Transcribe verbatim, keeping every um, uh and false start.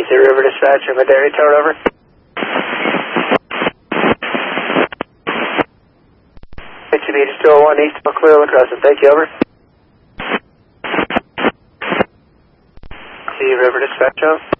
Sea River Dispatch, Madera Tower, over. H B to two oh one East McClellan Crescent, thank you, over. Sea River Dispatch, over.